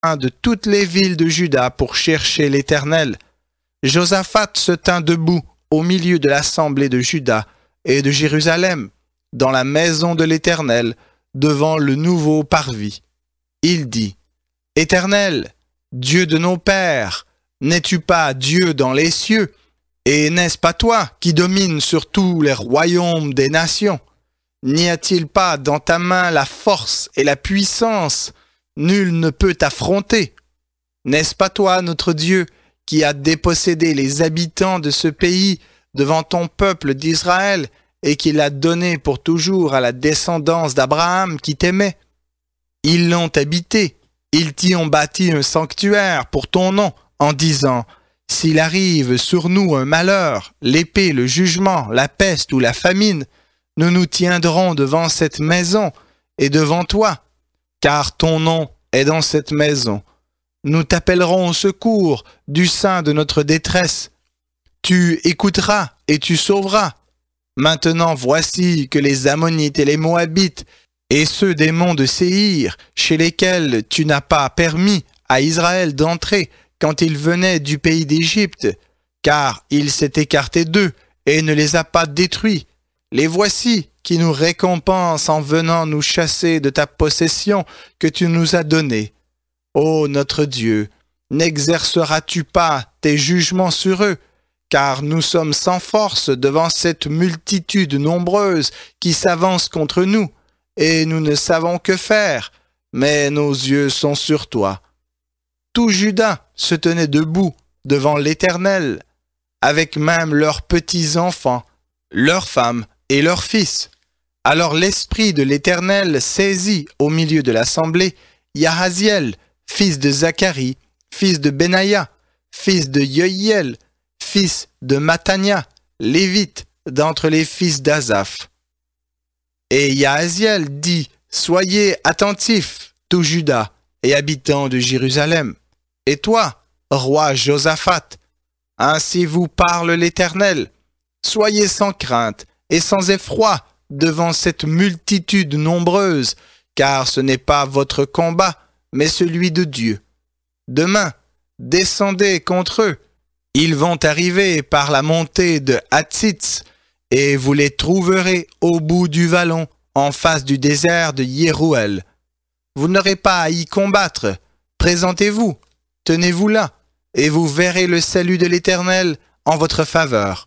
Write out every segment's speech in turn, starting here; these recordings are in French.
de toutes les villes de Juda pour chercher l'Éternel. Josaphat se tint debout au milieu de l'assemblée de Juda et de Jérusalem, dans la maison de l'Éternel, devant le nouveau parvis. Il dit, « Éternel, Dieu de nos pères, n'es-tu pas Dieu dans les cieux? Et n'est-ce pas toi qui domines sur tous les royaumes des nations? N'y a-t-il pas dans ta main la force et la puissance? Nul ne peut t'affronter. N'est-ce pas toi, notre Dieu, qui a dépossédé les habitants de ce pays devant ton peuple d'Israël et qui l'a donné pour toujours à la descendance d'Abraham qui t'aimait? Ils l'ont habité, ils t'y ont bâti un sanctuaire pour ton nom en disant « S'il arrive sur nous un malheur, l'épée, le jugement, la peste ou la famine, nous nous tiendrons devant cette maison et devant toi, car ton nom est dans cette maison. Nous t'appellerons au secours du sein de notre détresse. Tu écouteras et tu sauveras. Maintenant voici que les Ammonites et les Moabites et ceux des monts de Séhir, chez lesquels tu n'as pas permis à Israël d'entrer quand il venait du pays d'Égypte, car il s'est écarté d'eux et ne les a pas détruits. Les voici qui nous récompensent en venant nous chasser de ta possession que tu nous as donnée. Ô notre Dieu, n'exerceras-tu pas tes jugements sur eux? Car nous sommes sans force devant cette multitude nombreuse qui s'avance contre nous, et nous ne savons que faire, mais nos yeux sont sur toi. » Tout Juda se tenait debout devant l'Éternel, avec même leurs petits-enfants, leurs femmes et leurs fils. Alors l'Esprit de l'Éternel saisit au milieu de l'assemblée Yahaziel, fils de Zacharie, fils de Benaïa, fils de Yoïel, fils de Mattania, lévite d'entre les fils d'Asaph. Et Yahaziel dit, « Soyez attentifs, tout Juda et habitants de Jérusalem. Et toi, roi Josaphat, ainsi vous parle l'Éternel. Soyez sans crainte et sans effroi devant cette multitude nombreuse, car ce n'est pas votre combat, mais celui de Dieu. Demain, descendez contre eux. Ils vont arriver par la montée de Hatzitz, et vous les trouverez au bout du vallon, en face du désert de Yérouël. Vous n'aurez pas à y combattre. Présentez-vous, tenez-vous là, et vous verrez le salut de l'Éternel en votre faveur.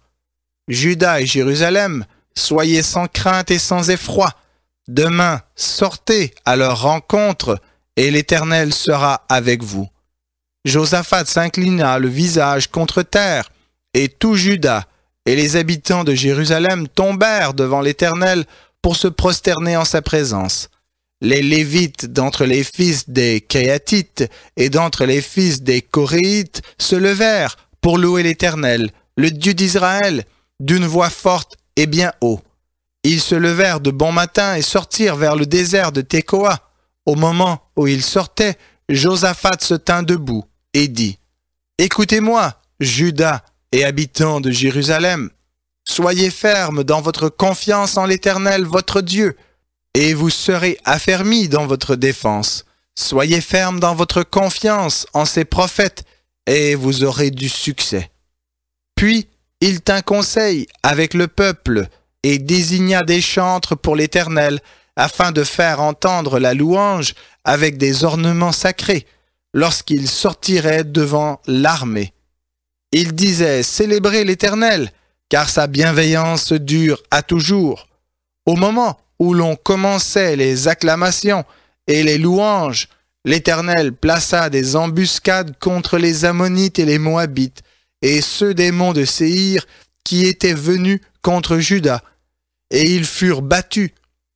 Juda et Jérusalem, soyez sans crainte et sans effroi. Demain, sortez à leur rencontre, et l'Éternel sera avec vous. » Josaphat s'inclina le visage contre terre, et tout Juda et les habitants de Jérusalem tombèrent devant l'Éternel pour se prosterner en sa présence. Les Lévites d'entre les fils des Kéatites et d'entre les fils des Coréites se levèrent pour louer l'Éternel, le Dieu d'Israël, d'une voix forte et bien haut. Ils se levèrent de bon matin et sortirent vers le désert de Tekoa. Au moment où ils sortaient, Josaphat se tint debout et dit, « Écoutez-moi, Juda et habitants de Jérusalem, soyez fermes dans votre confiance en l'Éternel votre Dieu, et vous serez affermis dans votre défense. Soyez fermes dans votre confiance en ses prophètes, et vous aurez du succès. » Puis il tint conseil avec le peuple et désigna des chantres pour l'Éternel, afin de faire entendre la louange avec des ornements sacrés, lorsqu'il sortirait devant l'armée. Il disait « Célébrez l'Éternel, car sa bienveillance dure à toujours. » Au moment où l'on commençait les acclamations et les louanges, l'Éternel plaça des embuscades contre les Ammonites et les Moabites, et ceux des monts de Séhir qui étaient venus contre Juda, et ils furent battus.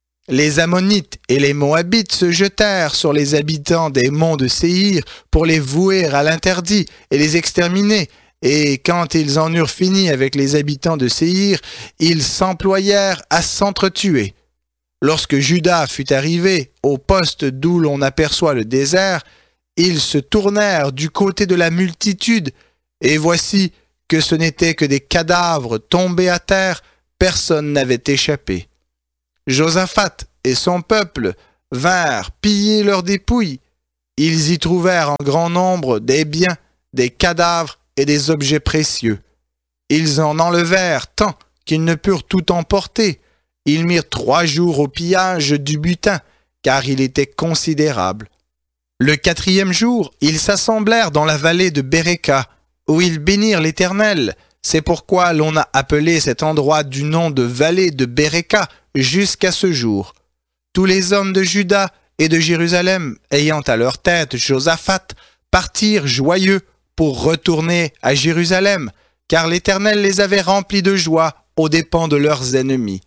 Les Ammonites et les Moabites se jetèrent sur les habitants des monts de Séhir pour les vouer à l'interdit et les exterminer. Et quand ils en eurent fini avec les habitants de Séhir, ils s'employèrent à s'entretuer. Lorsque Juda fut arrivé au poste d'où l'on aperçoit le désert, ils se tournèrent du côté de la multitude, et voici que ce n'étaient que des cadavres tombés à terre, personne n'avait échappé. Josaphat et son peuple vinrent piller leurs dépouilles, Ils y trouvèrent en grand nombre des biens, des cadavres et des objets précieux. Ils en enlevèrent tant qu'ils ne purent tout emporter. Ils mirent 3 jours au pillage du butin, car il était considérable. Le 4e jour, ils s'assemblèrent dans la vallée de Béréka, où ils bénirent l'Éternel. C'est pourquoi l'on a appelé cet endroit du nom de vallée de Béréka jusqu'à ce jour. Tous les hommes de Juda et de Jérusalem, ayant à leur tête Josaphat, partirent joyeux pour retourner à Jérusalem, car l'Éternel les avait remplis de joie aux dépens de leurs ennemis.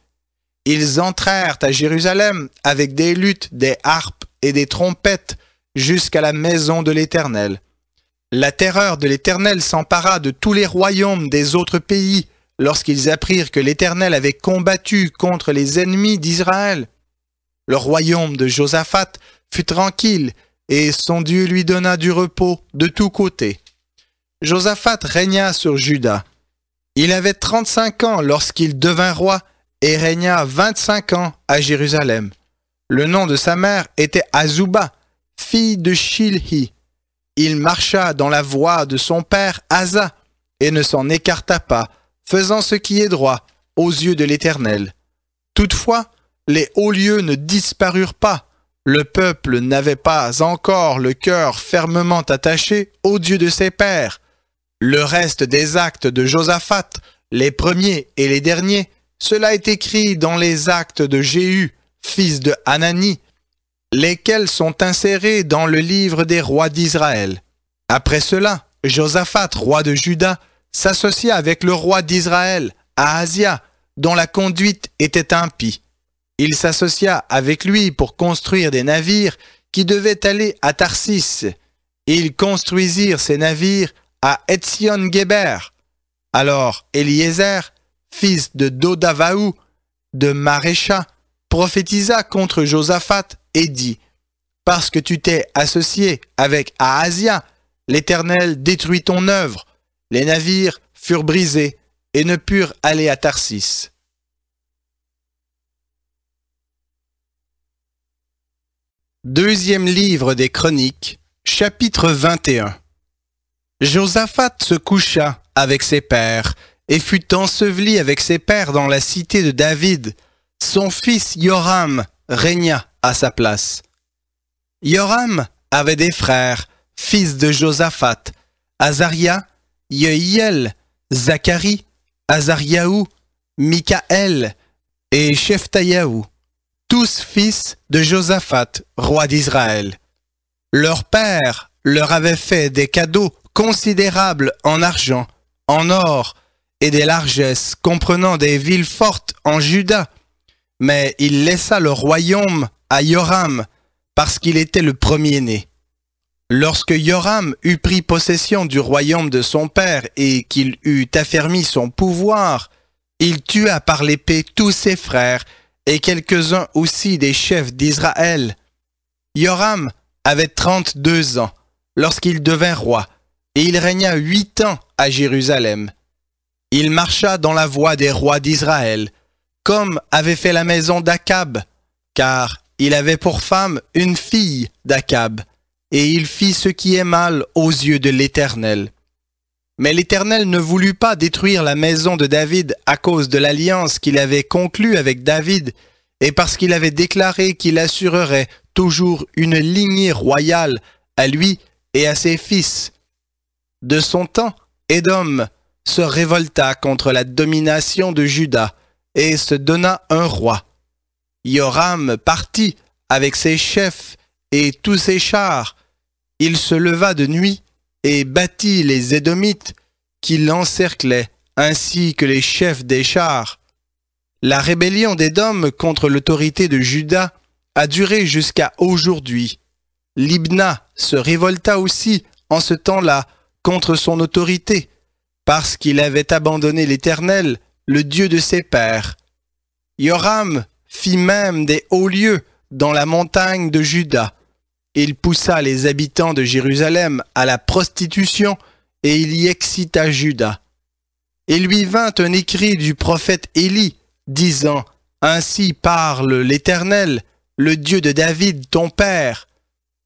Ils entrèrent à Jérusalem avec des luths, des harpes et des trompettes jusqu'à la maison de l'Éternel. La terreur de l'Éternel s'empara de tous les royaumes des autres pays lorsqu'ils apprirent que l'Éternel avait combattu contre les ennemis d'Israël. Le royaume de Josaphat fut tranquille et son Dieu lui donna du repos de tous côtés. Josaphat régna sur Juda. Il avait 35 ans lorsqu'il devint roi et régna 25 ans à Jérusalem. Le nom de sa mère était Azouba, fille de Shilhi. Il marcha dans la voie de son père Asa et ne s'en écarta pas, faisant ce qui est droit aux yeux de l'Éternel. Toutefois, les hauts lieux ne disparurent pas. Le peuple n'avait pas encore le cœur fermement attaché au Dieu de ses pères. Le reste des actes de Josaphat, les premiers et les derniers, cela est écrit dans les actes de Jéhu, fils de Hanani, lesquels sont insérés dans le livre des rois d'Israël. Après cela, Josaphat, roi de Juda, s'associa avec le roi d'Israël, Ahazia, dont la conduite était impie. Il s'associa avec lui pour construire des navires qui devaient aller à Tarsis. Ils construisirent ces navires à Etzion-Géber. Alors Eliezer, fils de Dodavahu, de Marécha, prophétisa contre Josaphat et dit « Parce que tu t'es associé avec Ahazia, l'Éternel détruit ton œuvre. » Les navires furent brisés et ne purent aller à Tarsis. Deuxième livre des Chroniques, chapitre 21. Josaphat se coucha avec ses pères et fut enseveli avec ses pères dans la cité de David. Son fils Yoram régna à sa place. Yoram avait des frères, fils de Josaphat, Azaria, Yehiel, Zacharie, Azariahu, Mikaël et Shephtayahu, tous fils de Josaphat, roi d'Israël. Leur père leur avait fait des cadeaux considérables en argent, en or et des largesses, comprenant des villes fortes en Juda. Mais il laissa le royaume à Yoram, parce qu'il était le premier-né. Lorsque Yoram eut pris possession du royaume de son père et qu'il eut affermi son pouvoir, il tua par l'épée tous ses frères et quelques-uns aussi des chefs d'Israël. Yoram avait 32 ans lorsqu'il devint roi, et il régna 8 ans à Jérusalem. Il marcha dans la voie des rois d'Israël, comme avait fait la maison d'Akab, car il avait pour femme une fille d'Akab, et il fit ce qui est mal aux yeux de l'Éternel. Mais l'Éternel ne voulut pas détruire la maison de David à cause de l'alliance qu'il avait conclue avec David, et parce qu'il avait déclaré qu'il assurerait toujours une lignée royale à lui et à ses fils. De son temps, Édom se révolta contre la domination de Juda et se donna un roi. Yoram partit avec ses chefs et tous ses chars. Il se leva de nuit et battit les Édomites qui l'encerclaient, ainsi que les chefs des chars. La rébellion d'Édom contre l'autorité de Juda a duré jusqu'à aujourd'hui. Libna se révolta aussi en ce temps-là contre son autorité, parce qu'il avait abandonné l'Éternel, le Dieu de ses pères. Yoram fit même des hauts lieux dans la montagne de Juda. Il poussa les habitants de Jérusalem à la prostitution et il y excita Juda. Il lui vint un écrit du prophète Élie, disant « Ainsi parle l'Éternel, le Dieu de David ton père.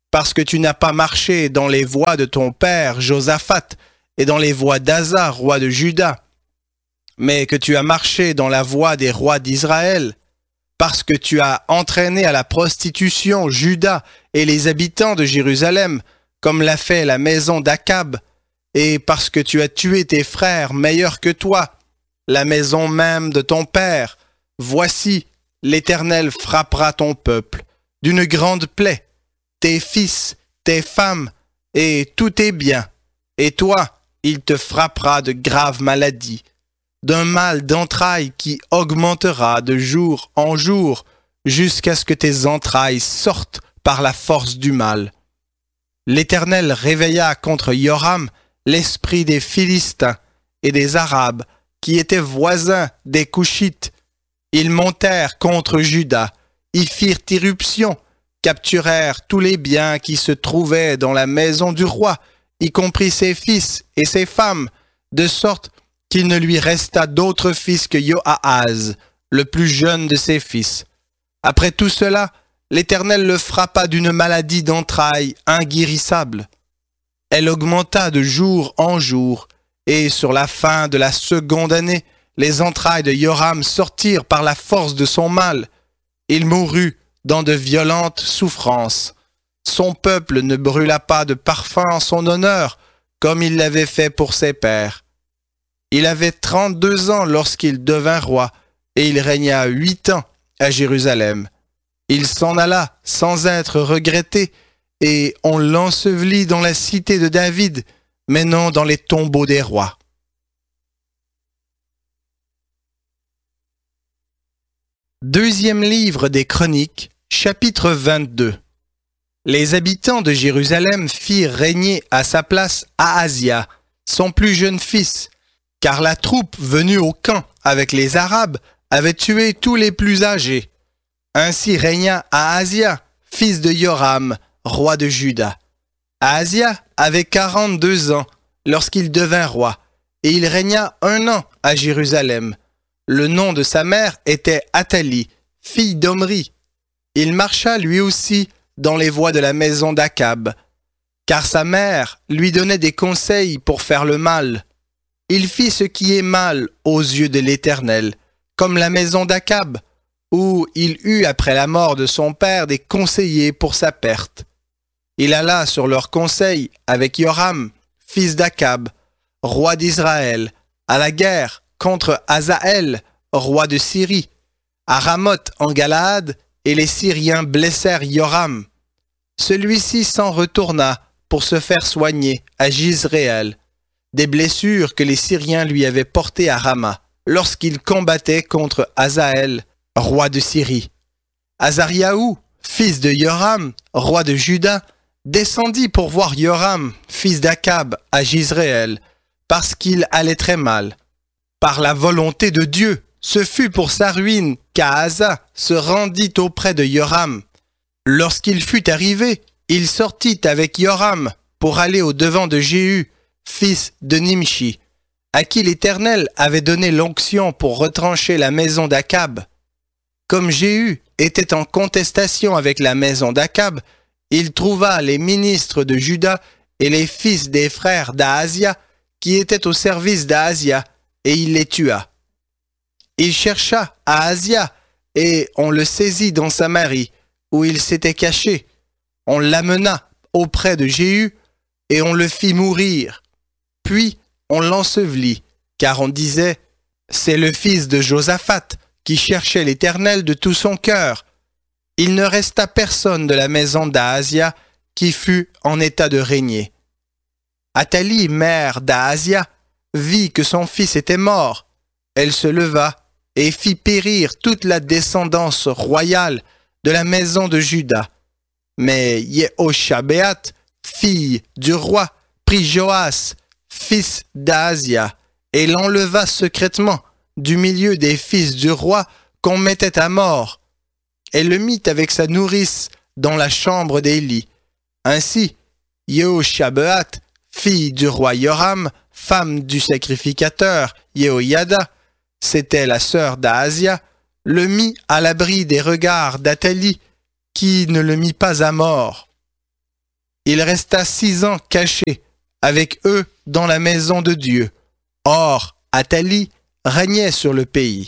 parce que tu n'as pas marché dans les voies de ton père Josaphat et dans les voies d'Asa, roi de Juda, mais que tu as marché dans la voie des rois d'Israël, parce que tu as entraîné à la prostitution Juda et les habitants de Jérusalem, comme l'a fait la maison d'Akab, et parce que tu as tué tes frères meilleurs que toi, la maison même de ton père, voici, l'Éternel frappera ton peuple d'une grande plaie, tes fils, tes femmes et tous tes biens, et toi, il te frappera de graves maladies, d'un mal d'entrailles qui augmentera de jour en jour, jusqu'à ce que tes entrailles sortent par la force du mal. L'Éternel réveilla contre Yoram l'esprit des Philistins et des Arabes, qui étaient voisins des Couchites. Ils montèrent contre Juda, y firent irruption, capturèrent tous les biens qui se trouvaient dans la maison du roi, y compris ses fils et ses femmes, de sorte qu'il ne lui resta d'autre fils que Joahaz, le plus jeune de ses fils. Après tout cela, l'Éternel le frappa d'une maladie d'entrailles inguérissable. Elle augmenta de jour en jour, et sur la fin de la seconde année, les entrailles de Yoram sortirent par la force de son mal. Il mourut dans de violentes souffrances. Son peuple ne brûla pas de parfum en son honneur, comme il l'avait fait pour ses pères. Il avait 32 ans lorsqu'il devint roi, et il régna 8 ans à Jérusalem. Il s'en alla sans être regretté, et on l'ensevelit dans la cité de David, mais non dans les tombeaux des rois. Deuxième livre des Chroniques, chapitre 22. Les habitants de Jérusalem firent régner à sa place Ahazia, son plus jeune fils, car la troupe venue au camp avec les Arabes avait tué tous les plus âgés. Ainsi régna Ahazia, fils de Yoram, roi de Juda. Ahazia avait 42 ans lorsqu'il devint roi, et il régna 1 an à Jérusalem. Le nom de sa mère était Athalie, fille d'Omri. Il marcha lui aussi dans les voies de la maison d'Akab, car sa mère lui donnait des conseils pour faire le mal. Il fit ce qui est mal aux yeux de l'Éternel, comme la maison d'Akab, où il eut après la mort de son père des conseillers pour sa perte. Il alla sur leurs conseils avec Yoram, fils d'Akab, roi d'Israël, à la guerre contre Hazaël, roi de Syrie, à Ramoth en Galaad, et les Syriens blessèrent Yoram. Celui-ci s'en retourna pour se faire soigner à Jizréel, des blessures que les Syriens lui avaient portées à Rama, lorsqu'il combattait contre Hazaël, roi de Syrie. Azariahu, fils de Yoram, roi de Juda, descendit pour voir Yoram, fils d'Akab, à Jizréel, parce qu'il allait très mal. Par la volonté de Dieu, ce fut pour sa ruine qu'Ahasa se rendit auprès de Yoram. Lorsqu'il fut arrivé, il sortit avec Yoram pour aller au-devant de Jéhu, fils de Nimshi, à qui l'Éternel avait donné l'onction pour retrancher la maison d'Akab. Comme Jéhu était en contestation avec la maison d'Akab, il trouva les ministres de Juda et les fils des frères d'Ahazia qui étaient au service d'Ahazia, et il les tua. Il chercha Ahazia, et on le saisit dans Samarie, où il s'était caché. On l'amena auprès de Jéhu, et on le fit mourir. Puis on l'ensevelit, car on disait, « C'est le fils de Josaphat, qui cherchait l'Éternel de tout son cœur. » Il ne resta personne de la maison d'Ahazia qui fût en état de régner. Athalie, mère d'Ahazia, vit que son fils était mort. Elle se leva et fit périr toute la descendance royale de la maison de Juda. Mais Yehoshabéat, fille du roi, prit Joas, fils d'Ahazia, et l'enleva secrètement du milieu des fils du roi qu'on mettait à mort. Elle le mit avec sa nourrice dans la chambre d'Élie. Ainsi, Yehoshabéat, fille du roi Yoram, femme du sacrificateur Yehoyada, c'était la sœur d'Ahazia, le mit à l'abri des regards d'Athalie, qui ne le mit pas à mort. Il resta 6 ans caché avec eux dans la maison de Dieu. Or, Athalie régnait sur le pays.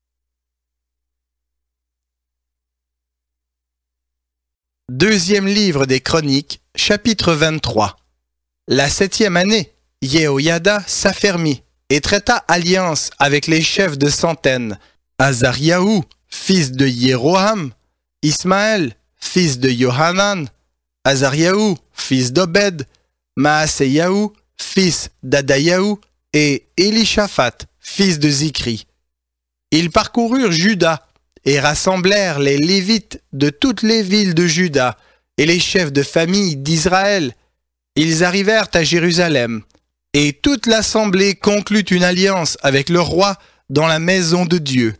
Deuxième livre des Chroniques, chapitre 23. La 7e année, Yehoyada s'affermit et traita alliance avec les chefs de centaines, Azariahu, fils de Jéroham, Ismaël, fils de Yohanan, Azariahu, fils d'Obed, Maaseyahu, fils d'Adayahu, et Élishaphat, fils de Zikri. Ils parcoururent Juda et rassemblèrent les Lévites de toutes les villes de Juda et les chefs de famille d'Israël. Ils arrivèrent à Jérusalem, et toute l'assemblée conclut une alliance avec le roi dans la maison de Dieu.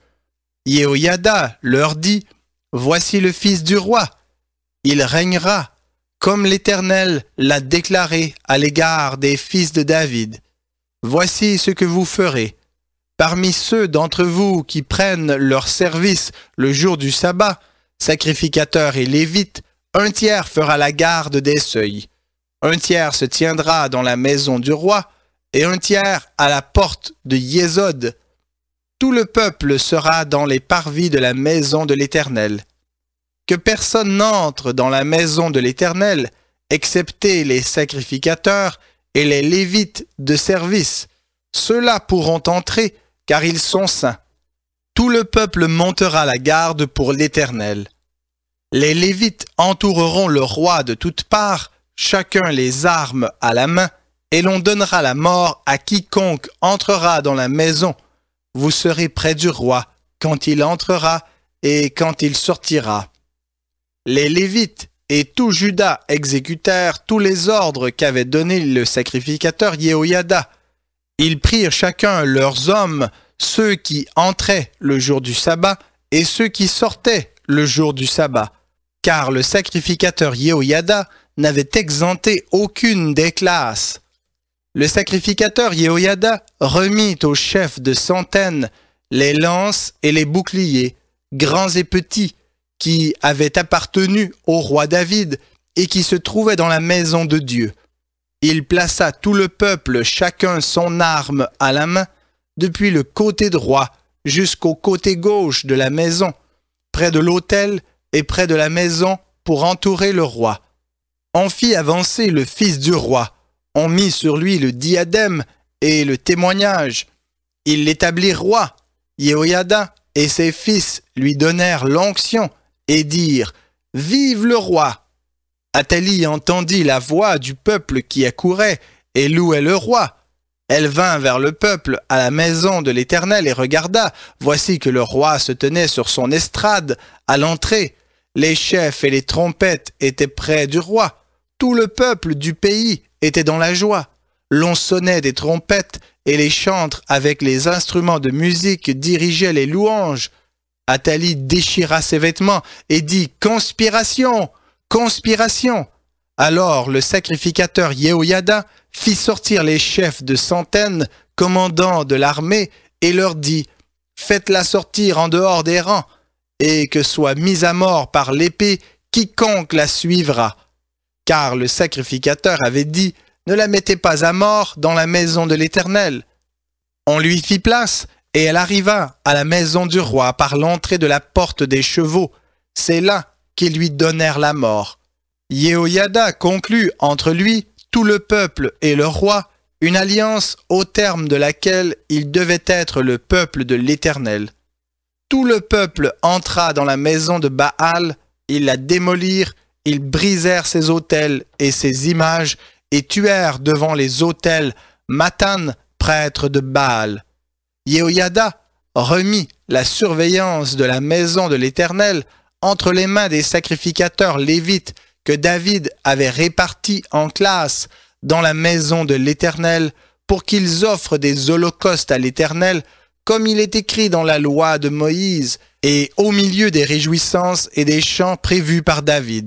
Yehoyada leur dit, « Voici le fils du roi. Il régnera, comme l'Éternel l'a déclaré à l'égard des fils de David. Voici ce que vous ferez. Parmi ceux d'entre vous qui prennent leur service le jour du sabbat, sacrificateurs et lévites, 1/3 fera la garde des seuils. 1/3 se tiendra dans la maison du roi, et 1/3 à la porte de Yésod. Tout le peuple sera dans les parvis de la maison de l'Éternel. Que personne n'entre dans la maison de l'Éternel, excepté les sacrificateurs et les lévites de service. Ceux-là pourront entrer, car ils sont saints. Tout le peuple montera la garde pour l'Éternel. Les lévites entoureront le roi de toutes parts, chacun les armes à la main, et l'on donnera la mort à quiconque entrera dans la maison. Vous serez près du roi quand il entrera et quand il sortira. Les Lévites et tout Juda exécutèrent tous les ordres qu'avait donnés le sacrificateur Yehoyada. Ils prirent chacun leurs hommes, ceux qui entraient le jour du sabbat et ceux qui sortaient le jour du sabbat, car le sacrificateur Yehoyada n'avait exempté aucune des classes. Le sacrificateur Yehoyada remit aux chefs de centaines les lances et les boucliers, grands et petits, qui avaient appartenu au roi David et qui se trouvaient dans la maison de Dieu. Il plaça tout le peuple chacun son arme à la main, depuis le côté droit jusqu'au côté gauche de la maison, près de l'autel et près de la maison pour entourer le roi. On fit avancer le fils du roi, on mit sur lui le diadème et le témoignage. Ils l'établirent roi. Yehoyada et ses fils lui donnèrent l'onction et dirent « Vive le roi !» Athalie entendit la voix du peuple qui accourait et louait le roi. Elle vint vers le peuple à la maison de l'Éternel et regarda. Voici que le roi se tenait sur son estrade à l'entrée. Les chefs et les trompettes étaient près du roi. Tout le peuple du pays était dans la joie. L'on sonnait des trompettes et les chantres avec les instruments de musique dirigeaient les louanges. Athalie déchira ses vêtements et dit « Conspiration! Conspiration !» Alors le sacrificateur Yehoyada fit sortir les chefs de centaines, commandants de l'armée, et leur dit « Faites-la sortir en dehors des rangs, et que soit mis à mort par l'épée quiconque la suivra. » Car le sacrificateur avait dit « Ne la mettez pas à mort dans la maison de l'Éternel. » On lui fit place, et elle arriva à la maison du roi par l'entrée de la porte des chevaux. C'est là qu'ils lui donnèrent la mort. Yehoyada conclut entre lui, tout le peuple et le roi, une alliance au terme de laquelle il devait être le peuple de l'Éternel. Tout le peuple entra dans la maison de Baal, ils la démolirent, ils brisèrent ses autels et ses images et tuèrent devant les autels Mathan, prêtre de Baal. Yehoyada remit la surveillance de la maison de l'Éternel entre les mains des sacrificateurs lévites que David avait répartis en classes dans la maison de l'Éternel pour qu'ils offrent des holocaustes à l'Éternel, comme il est écrit dans la loi de Moïse, et au milieu des réjouissances et des chants prévus par David.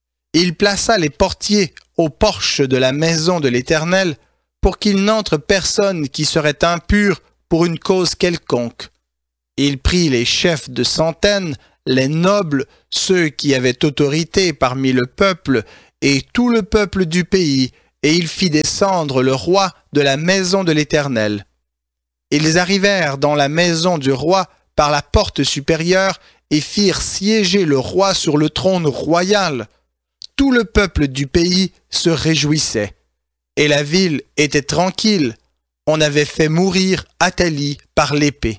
Il plaça les portiers au porche de la maison de l'Éternel pour qu'il n'entre personne qui serait impur pour une cause quelconque. Il prit les chefs de centaines, les nobles, ceux qui avaient autorité parmi le peuple, et tout le peuple du pays, et il fit descendre le roi de la maison de l'Éternel. Ils arrivèrent dans la maison du roi par la porte supérieure et firent siéger le roi sur le trône royal. Tout le peuple du pays se réjouissait. Et la ville était tranquille. On avait fait mourir Athalie par l'épée.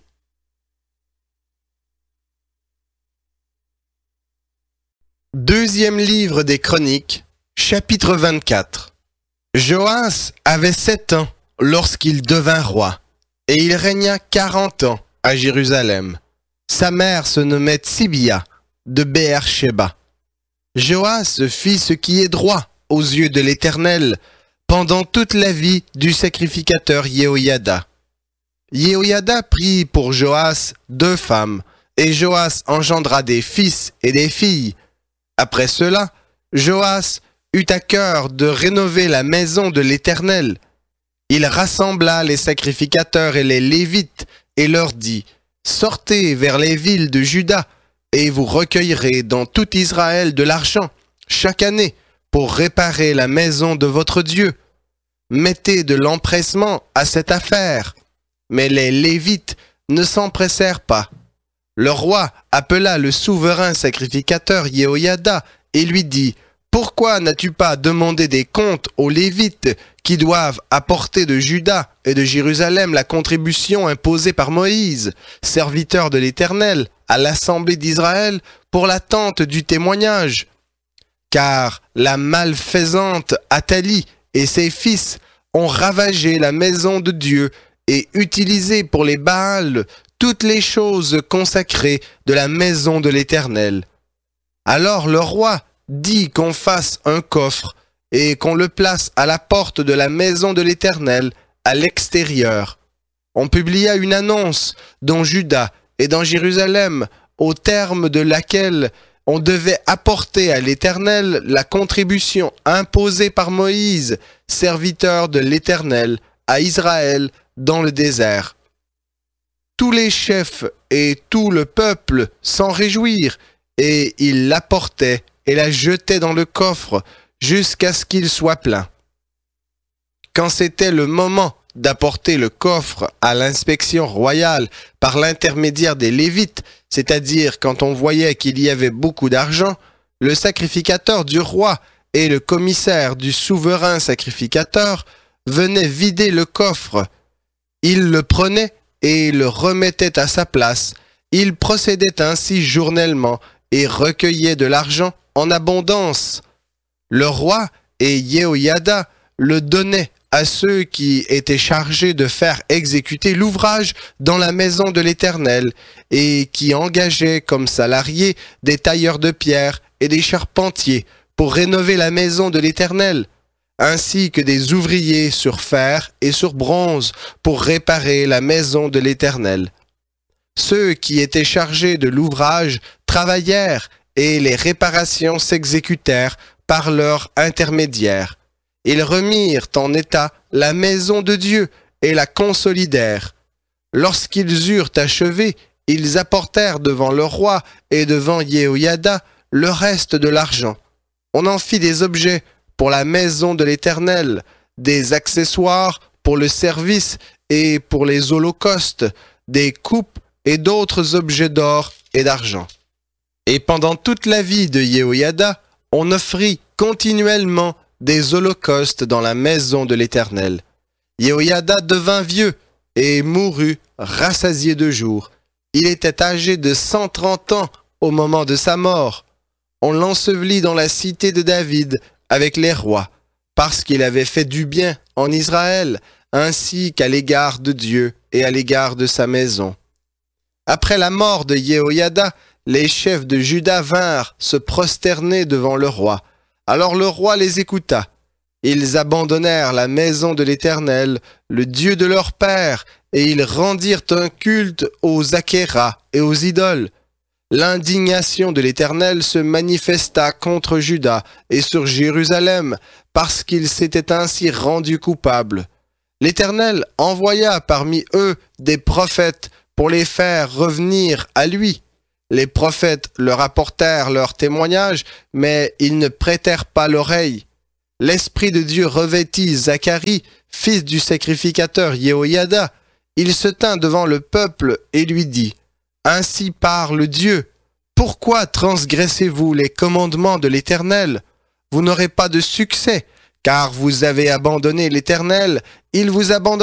Deuxième livre des Chroniques, chapitre 24. Joas avait 7 ans lorsqu'il devint roi, et il régna 40 ans à Jérusalem. Sa mère se nommait Tsibia de Béer-Shéba. Joas fit ce qui est droit aux yeux de l'Éternel pendant toute la vie du sacrificateur Jéhoïada. Jéhoïada prit pour Joas 2 femmes, et Joas engendra des fils et des filles. Après cela, Joas eut à cœur de rénover la maison de l'Éternel. Il rassembla les sacrificateurs et les Lévites et leur dit : Sortez vers les villes de Juda, et vous recueillerez dans tout Israël de l'argent, chaque année, pour réparer la maison de votre Dieu. Mettez de l'empressement à cette affaire. Mais les Lévites ne s'empressèrent pas. Le roi appela le souverain sacrificateur Jéhoïada et lui dit : Pourquoi n'as-tu pas demandé des comptes aux Lévites qui doivent apporter de Juda et de Jérusalem la contribution imposée par Moïse, serviteur de l'Éternel, à l'assemblée d'Israël pour la tente du témoignage ? Car la malfaisante Athalie et ses fils ont ravagé la maison de Dieu et utilisé pour les Baals toutes les choses consacrées de la maison de l'Éternel. Alors le roi dit qu'on fasse un coffre et qu'on le place à la porte de la maison de l'Éternel, à l'extérieur. On publia une annonce dans Juda et dans Jérusalem, au terme de laquelle on devait apporter à l'Éternel la contribution imposée par Moïse, serviteur de l'Éternel, à Israël dans le désert. Tous les chefs et tout le peuple s'en réjouirent, et ils l'apportaient et la jetaient dans le coffre jusqu'à ce qu'il soit plein. Quand c'était le moment d'apporter le coffre à l'inspection royale par l'intermédiaire des Lévites, c'est-à-dire quand on voyait qu'il y avait beaucoup d'argent, le sacrificateur du roi et le commissaire du souverain sacrificateur venaient vider le coffre. Ils le prenaient et le remettaient à sa place. Ils procédaient ainsi journellement et recueillaient de l'argent en abondance. Le roi et Jéhoïada le donnaient à ceux qui étaient chargés de faire exécuter l'ouvrage dans la maison de l'Éternel et qui engageaient comme salariés des tailleurs de pierre et des charpentiers pour rénover la maison de l'Éternel, ainsi que des ouvriers sur fer et sur bronze pour réparer la maison de l'Éternel. Ceux qui étaient chargés de l'ouvrage travaillèrent et les réparations s'exécutèrent par leur intermédiaire. Ils remirent en état la maison de Dieu et la consolidèrent. Lorsqu'ils eurent achevé, ils apportèrent devant le roi et devant Jéhoïada le reste de l'argent. On en fit des objets pour la maison de l'Éternel, des accessoires pour le service et pour les holocaustes, des coupes et d'autres objets d'or et d'argent. Et pendant toute la vie de Jéhoïada, on offrit continuellement des holocaustes dans la maison de l'Éternel. Jéhoïada devint vieux et mourut rassasié de jours. Il était âgé de 130 ans au moment de sa mort. On l'ensevelit dans la cité de David avec les rois, parce qu'il avait fait du bien en Israël, ainsi qu'à l'égard de Dieu et à l'égard de sa maison. Après la mort de Jéhoïada, les chefs de Juda vinrent se prosterner devant le roi. Alors le roi les écouta. Ils abandonnèrent la maison de l'Éternel, le Dieu de leur père, et ils rendirent un culte aux Achéras et aux idoles. L'indignation de l'Éternel se manifesta contre Juda et sur Jérusalem, parce qu'ils s'étaient ainsi rendus coupables. L'Éternel envoya parmi eux des prophètes pour les faire revenir à lui. Les prophètes leur apportèrent leur témoignage, mais ils ne prêtèrent pas l'oreille. L'Esprit de Dieu revêtit Zacharie, fils du sacrificateur Jehoiada. Il se tint devant le peuple et lui dit, « Ainsi parle Dieu. Pourquoi transgressez-vous les commandements de l'Éternel? Vous n'aurez pas de succès, car vous avez abandonné l'Éternel, il vous abandonnera. »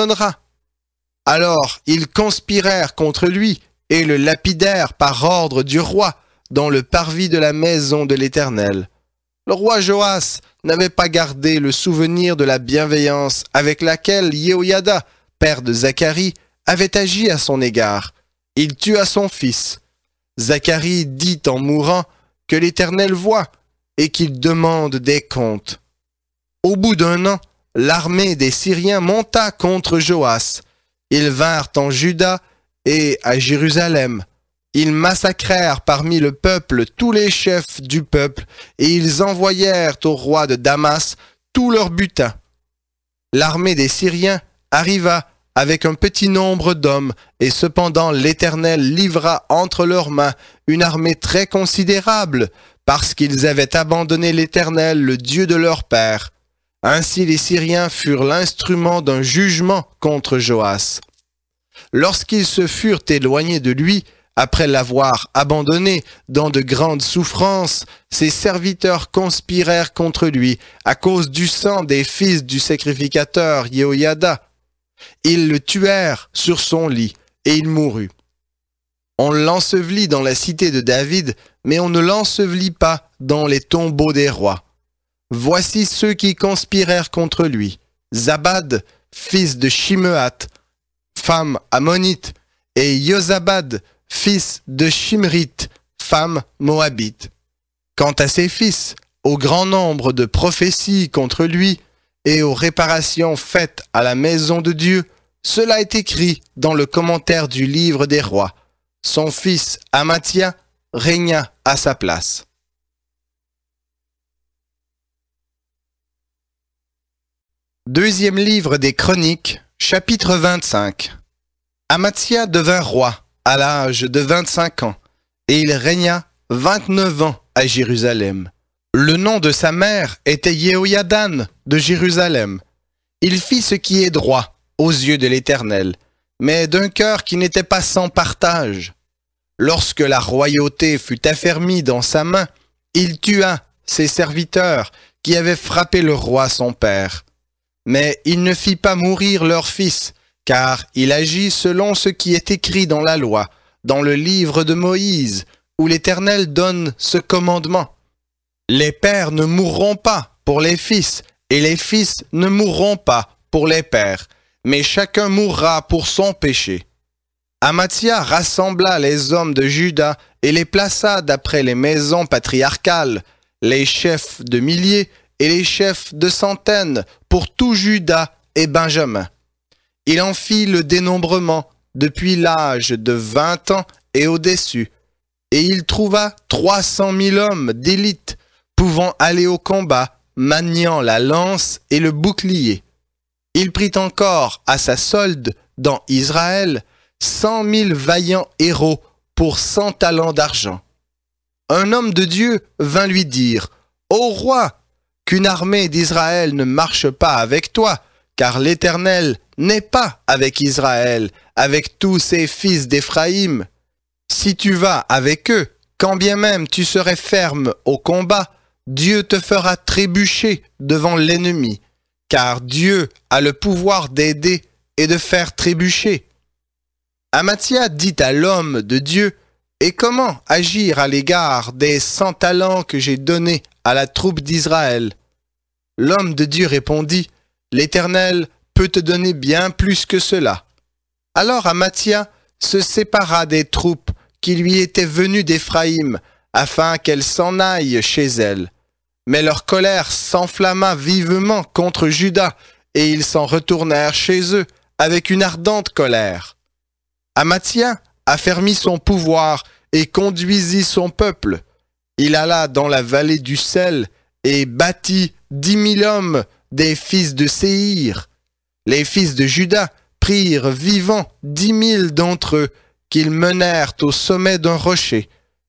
Alors ils conspirèrent contre lui et le lapidèrent par ordre du roi dans le parvis de la maison de l'Éternel. Le roi Joas n'avait pas gardé le souvenir de la bienveillance avec laquelle Jehoiada, père de Zacharie, avait agi à son égard. Il tua son fils. Zacharie dit en mourant que l'Éternel voit et qu'il demande des comptes. Au bout d'un an, l'armée des Syriens monta contre Joas. Ils vinrent en Juda et à Jérusalem. Ils massacrèrent parmi le peuple tous les chefs du peuple et ils envoyèrent au roi de Damas tout leur butin. L'armée des Syriens arriva avec un petit nombre d'hommes et cependant l'Éternel livra entre leurs mains une armée très considérable parce qu'ils avaient abandonné l'Éternel, le Dieu de leur père. Ainsi les Syriens furent l'instrument d'un jugement contre Joas. Lorsqu'ils se furent éloignés de lui, après l'avoir abandonné dans de grandes souffrances, ses serviteurs conspirèrent contre lui à cause du sang des fils du sacrificateur Jehoiada. Ils le tuèrent sur son lit et il mourut. On l'ensevelit dans la cité de David, mais on ne l'ensevelit pas dans les tombeaux des rois. Voici ceux qui conspirèrent contre lui. Zabad, fils de Shimeath, femme ammonite, et Jozabad, fils de Shimrith, femme moabite. Quant à ses fils, au grand nombre de prophéties contre lui et aux réparations faites à la maison de Dieu, cela est écrit dans le commentaire du livre des rois. Son fils Amathia régna à sa place. Deuxième livre des Chroniques, chapitre 25. Amathia devint roi à l'âge de 25 ans, et il régna 29 ans à Jérusalem. Le nom de sa mère était Jehoiadan de Jérusalem. Il fit ce qui est droit aux yeux de l'Éternel, mais d'un cœur qui n'était pas sans partage. Lorsque la royauté fut affermie dans sa main, il tua ses serviteurs qui avaient frappé le roi son père. Mais il ne fit pas mourir leur fils, car il agit selon ce qui est écrit dans la loi, dans le livre de Moïse, où l'Éternel donne ce commandement. Les pères ne mourront pas pour les fils, et les fils ne mourront pas pour les pères, mais chacun mourra pour son péché. Amathia rassembla les hommes de Juda et les plaça d'après les maisons patriarcales, les chefs de milliers et les chefs de centaines pour tout Juda et Benjamin. Il en fit le dénombrement depuis l'âge de 20 ans et au-dessus, et il trouva 300 000 hommes d'élite pouvant aller au combat, maniant la lance et le bouclier. Il prit encore à sa solde dans Israël 100 000 vaillants héros pour 100 talents d'argent. Un homme de Dieu vint lui dire, « Ô roi, qu'une armée d'Israël ne marche pas avec toi, car l'Éternel n'est pas avec Israël, avec tous ses fils d'Éphraïm. Si tu vas avec eux, quand bien même tu serais ferme au combat, Dieu te fera trébucher devant l'ennemi, car Dieu a le pouvoir d'aider et de faire trébucher. » Amathia dit à l'homme de Dieu, « Et comment agir à l'égard des 100 talents que j'ai donnés à la troupe d'Israël ?» L'homme de Dieu répondit, « L'Éternel peut te donner bien plus que cela. » Alors Amathia se sépara des troupes qui lui étaient venues d'Éphraïm, afin qu'elles s'en aillent chez elles. Mais leur colère s'enflamma vivement contre Juda, et ils s'en retournèrent chez eux avec une ardente colère. Amathia affermit son pouvoir et conduisit son peuple. Il alla dans la vallée du sel et battit 10 000 hommes des fils de Séhir. Les fils de Juda prirent vivants 10 000 d'entre eux, qu'ils menèrent au sommet d'un rocher,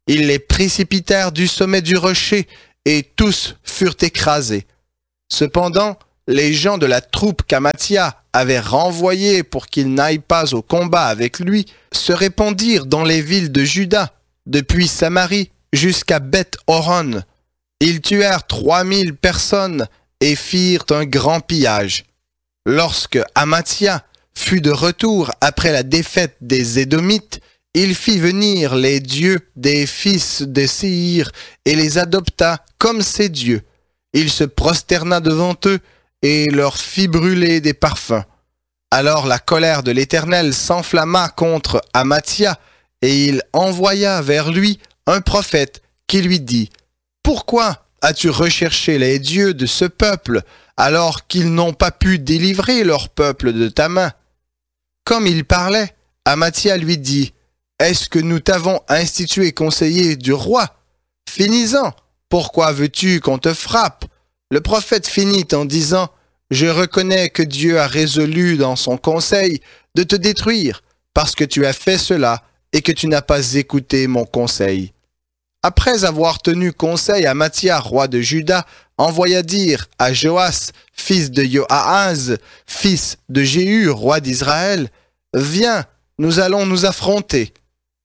Ils les précipitèrent du sommet du rocher, et tous furent écrasés. Cependant, les gens de la troupe qu'Amathia avait renvoyés pour qu'ils n'aillent pas au combat avec lui se répandirent dans les villes de Juda, depuis Samarie jusqu'à Beth-Horon. Ils tuèrent 3000 personnes et firent un grand pillage. Lorsque Amathia fut de retour après la défaite des Édomites, il fit venir les dieux des fils de Séhir et les adopta comme ses dieux. Il se prosterna devant eux et leur fit brûler des parfums. Alors la colère de l'Éternel s'enflamma contre Amathia, et il envoya vers lui un prophète qui lui dit « Pourquoi as-tu recherché les dieux de ce peuple alors qu'ils n'ont pas pu délivrer leur peuple de ta main ?» Comme il parlait, Amathia lui dit « Est-ce que nous t'avons institué conseiller du roi? Finis-en, pourquoi veux-tu qu'on te frappe ?» Le prophète finit en disant « Je reconnais que Dieu a résolu dans son conseil de te détruire parce que tu as fait cela et que tu n'as pas écouté mon conseil. » Après avoir tenu conseil, Amathia, roi de Juda, envoya dire à Joas, fils de Joahaz, fils de Jéhu, roi d'Israël, « Viens, nous allons nous affronter. »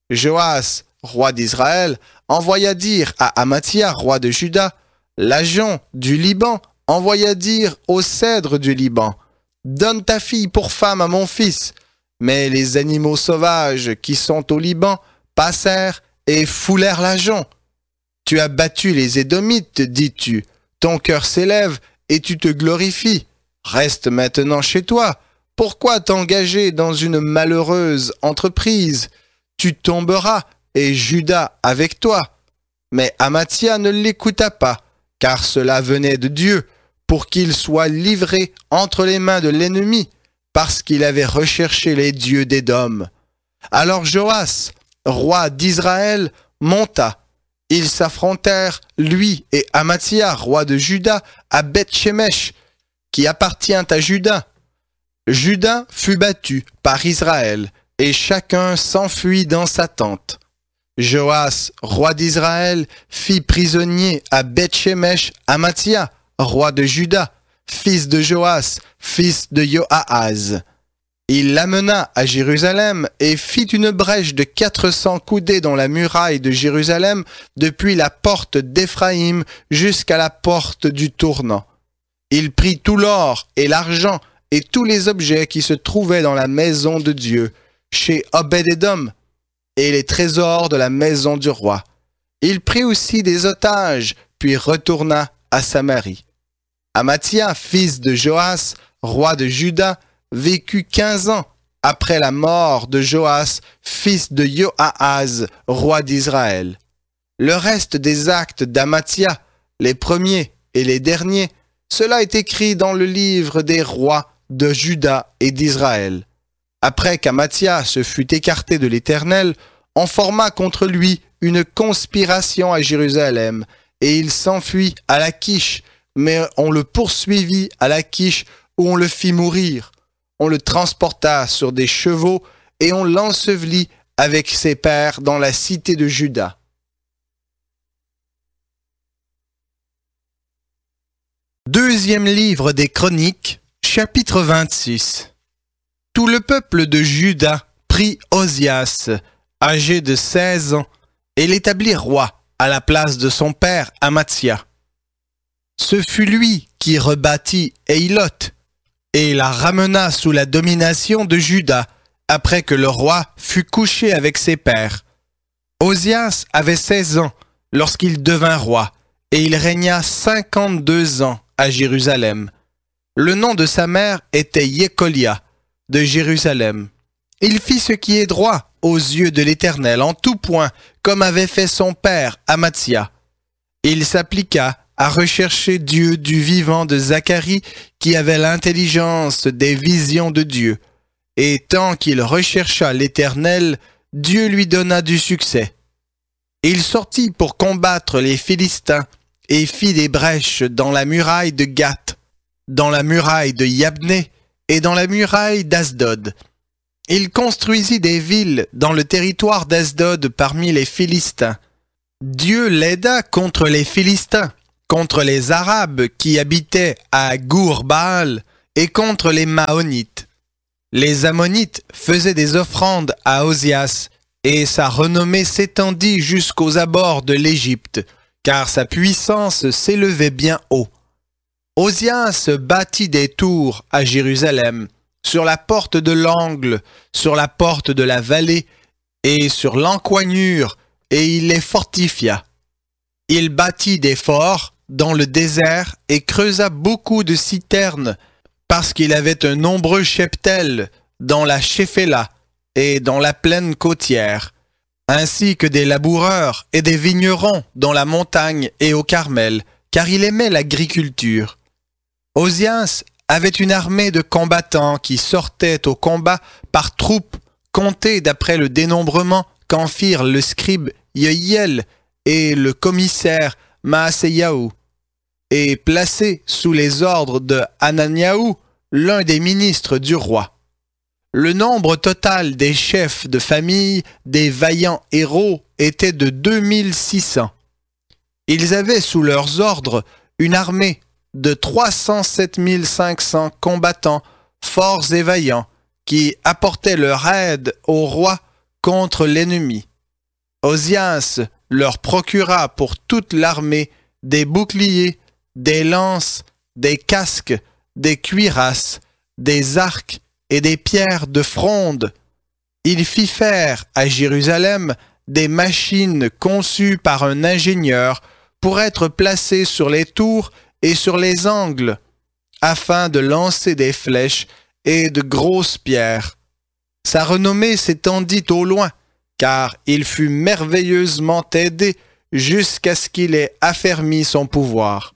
Joas, roi d'Israël, envoya dire à Amathia, roi de Juda, « L'agent du Liban envoya dire au cèdre du Liban, « Donne ta fille pour femme à mon fils. » Mais les animaux sauvages qui sont au Liban passèrent et foulèrent l'agent. « Tu as battu les Édomites, dis-tu. Ton cœur s'élève et tu te glorifies. Reste maintenant chez toi. Pourquoi t'engager dans une malheureuse entreprise? Tu tomberas et Juda avec toi. » Mais Amathia ne l'écouta pas, car cela venait de Dieu, pour qu'il soit livré entre les mains de l'ennemi, parce qu'il avait recherché les dieux d'Édom. Alors Joas, roi d'Israël, monta. Ils s'affrontèrent, lui et Amathia, roi de Juda, à Beth-Shemesh, qui appartient à Juda. Juda fut battu par Israël, et chacun s'enfuit dans sa tente. Joas, roi d'Israël, fit prisonnier à Beth-Shemesh Amathia, roi de Juda, fils de Joas, fils de Joahaz. Il l'amena à Jérusalem et fit une brèche de 400 coudées dans la muraille de Jérusalem depuis la porte d'Éphraïm jusqu'à la porte du tournant. Il prit tout l'or et l'argent et tous les objets qui se trouvaient dans la maison de Dieu, chez Obed-Édom, et les trésors de la maison du roi. Il prit aussi des otages, puis retourna à Samarie. Amathia, fils de Joas, roi de Juda, vécut 15 ans après la mort de Joas, fils de Joahaz, roi d'Israël. Le reste des actes d'Amathia, les premiers et les derniers, cela est écrit dans le livre des rois de Juda et d'Israël. Après qu'Amathia se fut écarté de l'Éternel, on forma contre lui une conspiration à Jérusalem, et il s'enfuit à Lachish, mais on le poursuivit à Lachish où on le fit mourir. On le transporta sur des chevaux et on l'ensevelit avec ses pères dans la cité de Juda. Deuxième livre des Chroniques, chapitre 26. Tout le peuple de Juda prit Osias, âgé de 16 ans, et l'établit roi à la place de son père Amathia. Ce fut lui qui rebâtit Éilot et la ramena sous la domination de Juda après que le roi fut couché avec ses pères. Osias avait 16 ans lorsqu'il devint roi et il régna 52 ans à Jérusalem. Le nom de sa mère était Yekolia de Jérusalem. Il fit ce qui est droit aux yeux de l'Éternel en tout point, comme avait fait son père Amathia. Il s'appliqua à rechercher Dieu du vivant de Zacharie, qui avait l'intelligence des visions de Dieu. Et tant qu'il rechercha l'Éternel, Dieu lui donna du succès. Il sortit pour combattre les Philistins et fit des brèches dans la muraille de Gath, dans la muraille de Yabné et dans la muraille d'Asdod. Il construisit des villes dans le territoire d'Asdod parmi les Philistins. Dieu l'aida contre les Philistins, contre les Arabes qui habitaient à Gour-Baal et contre les Maonites. Les Ammonites faisaient des offrandes à Osias, et sa renommée s'étendit jusqu'aux abords de l'Égypte, car sa puissance s'élevait bien haut. Osias bâtit des tours à Jérusalem, sur la porte de l'angle, sur la porte de la vallée et sur l'encoignure, et il les fortifia. Il bâtit des forts dans le désert et creusa beaucoup de citernes, parce qu'il avait un nombreux cheptel dans la Shéphéla et dans la plaine côtière, ainsi que des laboureurs et des vignerons dans la montagne et au Carmel, car il aimait l'agriculture. Osias avait une armée de combattants qui sortaient au combat par troupes, comptées d'après le dénombrement qu'en firent le scribe Yehiel et le commissaire Maaseyahu, et placés sous les ordres de Hananiahu, l'un des ministres du roi. Le nombre total des chefs de famille des vaillants héros était de 2600. Ils avaient sous leurs ordres une armée de 307 500 combattants forts et vaillants qui apportaient leur aide au roi contre l'ennemi. Osias leur procura pour toute l'armée des boucliers, des lances, des casques, des cuirasses, des arcs et des pierres de fronde. Il fit faire à Jérusalem des machines conçues par un ingénieur pour être placées sur les tours et sur les angles, afin de lancer des flèches et de grosses pierres. Sa renommée s'étendit au loin, car il fut merveilleusement aidé jusqu'à ce qu'il ait affermi son pouvoir.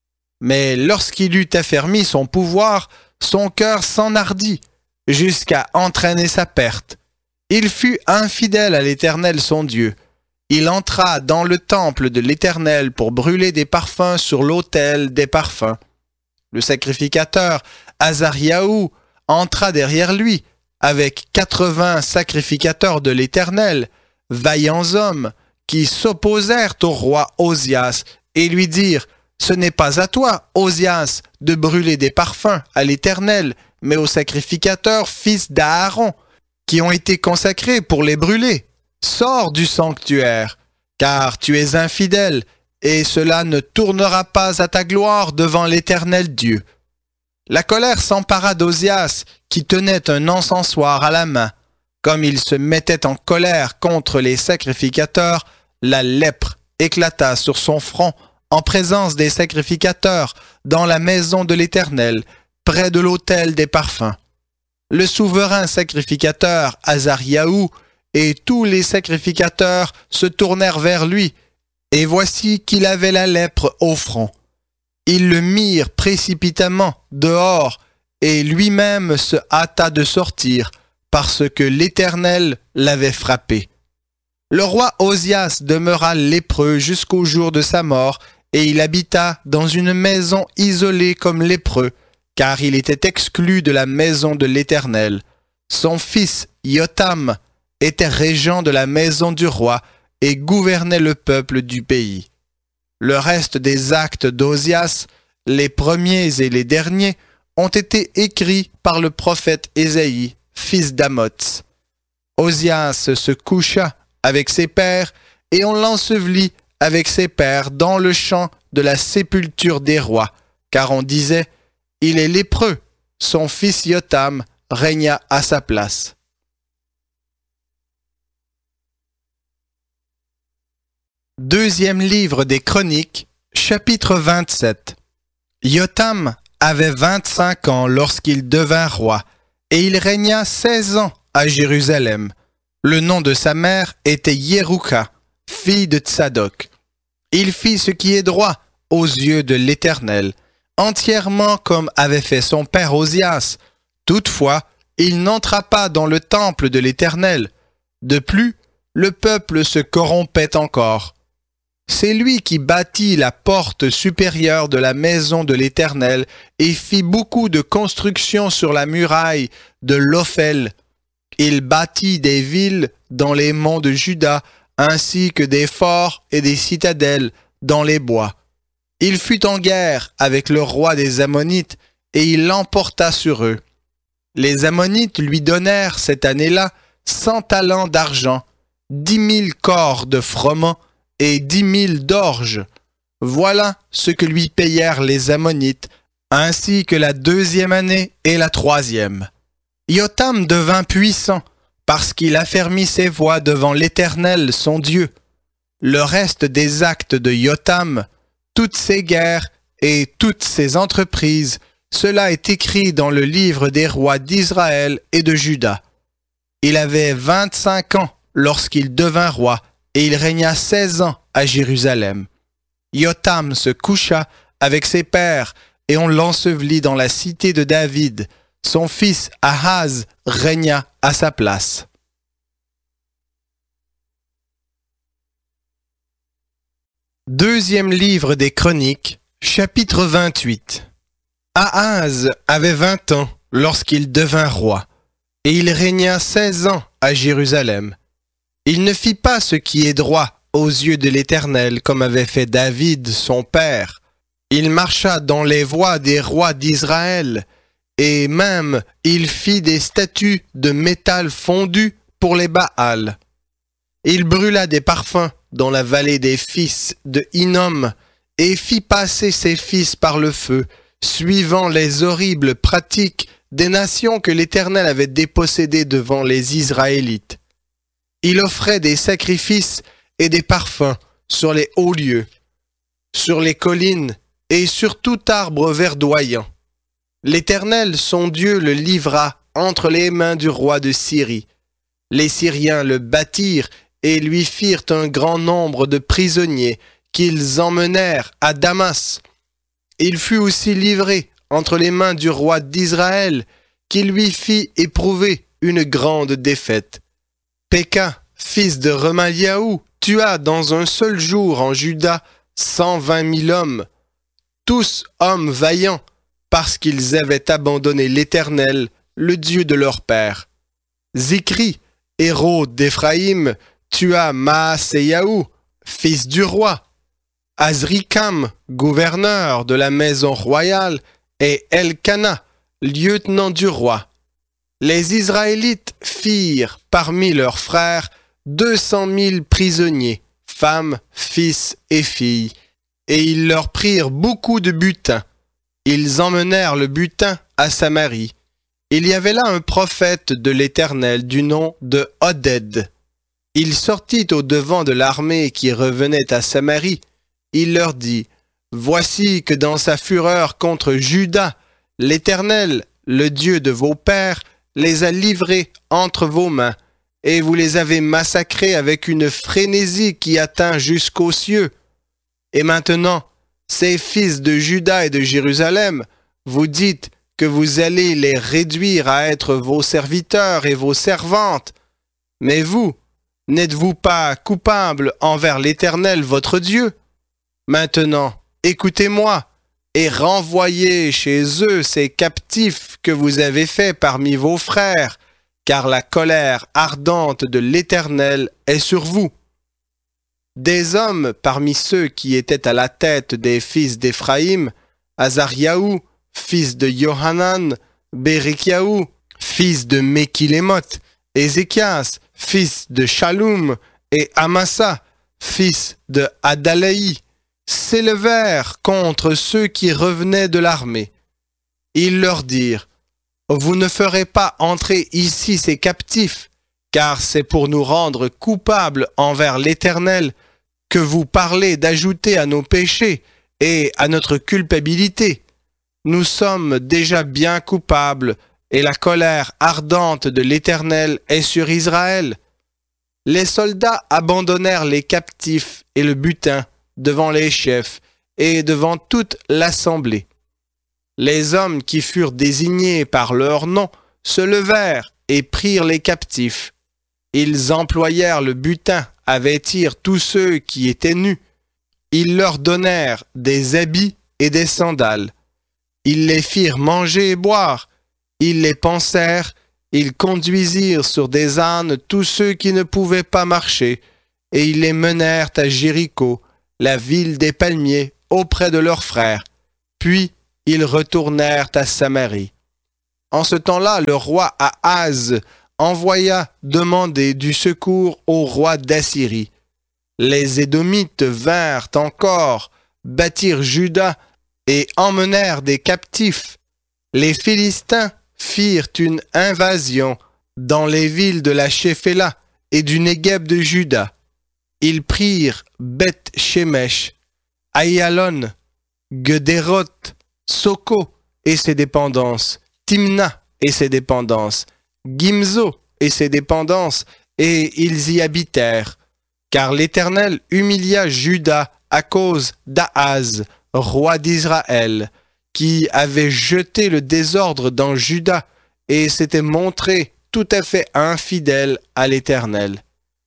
Mais lorsqu'il eut affermi son pouvoir, son cœur s'enhardit, jusqu'à entraîner sa perte. Il fut infidèle à l'Éternel son Dieu. Il entra dans le temple de l'Éternel pour brûler des parfums sur l'autel des parfums. Le sacrificateur Azariahu entra derrière lui, avec 80 sacrificateurs de l'Éternel, vaillants hommes, qui s'opposèrent au roi Osias et lui dirent « Ce n'est pas à toi, Osias, de brûler des parfums à l'Éternel, mais aux sacrificateurs fils d'Aaron, qui ont été consacrés pour les brûler. Sors du sanctuaire, car tu es infidèle, et cela ne tournera pas à ta gloire devant l'Éternel Dieu. » La colère s'empara d'Osias, qui tenait un encensoir à la main. Comme il se mettait en colère contre les sacrificateurs, la lèpre éclata sur son front en présence des sacrificateurs dans la maison de l'Éternel, près de l'autel des parfums. Le souverain sacrificateur Azariahu et tous les sacrificateurs se tournèrent vers lui, et voici qu'il avait la lèpre au front. Ils le mirent précipitamment dehors, et lui-même se hâta de sortir, parce que l'Éternel l'avait frappé. Le roi Osias demeura lépreux jusqu'au jour de sa mort, et il habita dans une maison isolée comme lépreux, car il était exclu de la maison de l'Éternel. Son fils Yotam était régent de la maison du roi et gouvernait le peuple du pays. Le reste des actes d'Osias, les premiers et les derniers, ont été écrits par le prophète Ésaïe, fils d'Amoz. Osias se coucha avec ses pères et on l'ensevelit avec ses pères dans le champ de la sépulture des rois, car on disait « Il est lépreux, son fils Yotam régna à sa place. » Deuxième livre des Chroniques, chapitre 27. Yotam avait 25 ans lorsqu'il devint roi, et il régna 16 ans à Jérusalem. Le nom de sa mère était Yerouka, fille de Tsadok. Il fit ce qui est droit aux yeux de l'Éternel, entièrement comme avait fait son père Osias. Toutefois, il n'entra pas dans le temple de l'Éternel. De plus, le peuple se corrompait encore. C'est lui qui bâtit la porte supérieure de la maison de l'Éternel et fit beaucoup de constructions sur la muraille de l'Ophel. Il bâtit des villes dans les monts de Juda ainsi que des forts et des citadelles dans les bois. Il fut en guerre avec le roi des Ammonites et il l'emporta sur eux. Les Ammonites lui donnèrent cette année-là 100 talents d'argent, 10 000 corps de froment et 10 000 d'orge. Voilà ce que lui payèrent les Ammonites, ainsi que la 2e année et la 3e. Yotam devint puissant parce qu'il affermit ses voies devant l'Éternel son Dieu. Le reste des actes de Yotam, toutes ses guerres et toutes ses entreprises, cela est écrit dans le livre des rois d'Israël et de Juda. Il avait 25 ans lorsqu'il devint roi et il régna 16 ans à Jérusalem. Yotam se coucha avec ses pères et on l'ensevelit dans la cité de David. Son fils Ahaz régna à sa place. Deuxième livre des Chroniques, chapitre 28. Ahaz avait 20 ans lorsqu'il devint roi, et il régna 16 ans à Jérusalem. Il ne fit pas ce qui est droit aux yeux de l'Éternel, comme avait fait David son père. Il marcha dans les voies des rois d'Israël, et même il fit des statues de métal fondu pour les Baals. Il brûla des parfums dans la vallée des fils de Hinnom, et fit passer ses fils par le feu, suivant les horribles pratiques des nations que l'Éternel avait dépossédées devant les Israélites. Il offrait des sacrifices et des parfums sur les hauts lieux, sur les collines et sur tout arbre verdoyant. L'Éternel, son Dieu, le livra entre les mains du roi de Syrie. Les Syriens le battirent et lui firent un grand nombre de prisonniers qu'ils emmenèrent à Damas. Il fut aussi livré entre les mains du roi d'Israël, qui lui fit éprouver une grande défaite. Péka, fils de Remaliaou, tua dans un seul jour en Juda 120 000 hommes, tous hommes vaillants, parce qu'ils avaient abandonné l'Éternel, le Dieu de leur père. Zikri, héros d'Éphraïm, tua Maaseyahu, fils du roi. Azrikam, gouverneur de la maison royale, et Elkana, lieutenant du roi. Les Israélites firent parmi leurs frères 200 000 prisonniers, femmes, fils et filles, et ils leur prirent beaucoup de butin. Ils emmenèrent le butin à Samarie. Il y avait là un prophète de l'Éternel du nom de Oded. Il sortit au devant de l'armée qui revenait à Samarie. Il leur dit, « Voici que dans sa fureur contre Juda, l'Éternel, le Dieu de vos pères, les a livrés entre vos mains, et vous les avez massacrés avec une frénésie qui atteint jusqu'aux cieux. Et maintenant, ces fils de Juda et de Jérusalem, vous dites que vous allez les réduire à être vos serviteurs et vos servantes. Mais vous, n'êtes-vous pas coupables envers l'Éternel votre Dieu? Maintenant, écoutez-moi et renvoyez chez eux ces captifs que vous avez faits parmi vos frères, car la colère ardente de l'Éternel est sur vous. » Des hommes parmi ceux qui étaient à la tête des fils d'Éphraïm, Azariahu, fils de Johanan, Bérikiahu, fils de Mekilémoth, Ézéchias, fils de Shaloum, et Amasa, fils de Adalaï, s'élevèrent contre ceux qui revenaient de l'armée. Ils leur dirent, « Vous ne ferez pas entrer ici ces captifs, car c'est pour nous rendre coupables envers l'Éternel que vous parlez d'ajouter à nos péchés et à notre culpabilité. Nous sommes déjà bien coupables, et la colère ardente de l'Éternel est sur Israël. » Les soldats abandonnèrent les captifs et le butin devant les chefs et devant toute l'assemblée. Les hommes qui furent désignés par leur nom se levèrent et prirent les captifs. Ils employèrent le butin à vêtir tous ceux qui étaient nus. Ils leur donnèrent des habits et des sandales. Ils les firent manger et boire. Ils les pansèrent. Ils conduisirent sur des ânes tous ceux qui ne pouvaient pas marcher, et ils les menèrent à Jéricho, la ville des palmiers, auprès de leurs frères. Puis ils retournèrent à Samarie. En ce temps-là, le roi Ahaz envoya demander du secours au roi d'Assyrie. Les Édomites vinrent encore, bâtirent Juda et emmenèrent des captifs. Les Philistins firent une invasion dans les villes de la Shéphéla et du Négueb de Juda. Ils prirent Beth-Shemesh, Aïalon, Guédéroth, Soko et ses dépendances, Timna et ses dépendances, Gimzo et ses dépendances, et ils y habitèrent. Car l'Éternel humilia Juda à cause d'Ahaz, roi d'Israël, qui avait jeté le désordre dans Juda et s'était montré tout à fait infidèle à l'Éternel.